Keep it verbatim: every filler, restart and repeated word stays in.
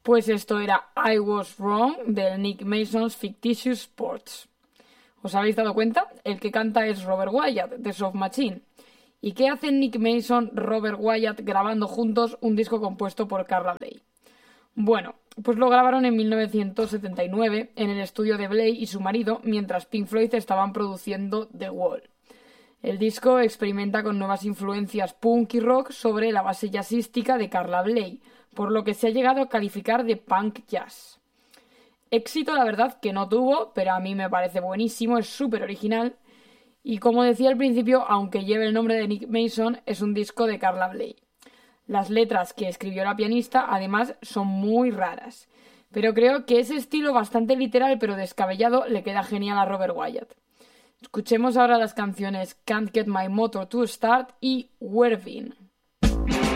Pues esto era I Was Wrong del Nick Mason's Fictitious Sports. ¿Os habéis dado cuenta? El que canta es Robert Wyatt, de Soft Machine. ¿Y qué hacen Nick Mason, Robert Wyatt grabando juntos un disco compuesto por Carla Bley? Bueno, pues lo grabaron en mil novecientos setenta y nueve en el estudio de Bley y su marido mientras Pink Floyd estaban produciendo The Wall. El disco experimenta con nuevas influencias punk y rock sobre la base jazzística de Carla Bley, por lo que se ha llegado a calificar de punk jazz. Éxito, la verdad, que no tuvo, pero a mí me parece buenísimo, es súper original. Y como decía al principio, aunque lleve el nombre de Nick Mason, es un disco de Carla Bley. Las letras que escribió la pianista, además, son muy raras. Pero creo que ese estilo bastante literal pero descabellado le queda genial a Robert Wyatt. Escuchemos ahora las canciones Can't Get My Motor to Start y Where Been.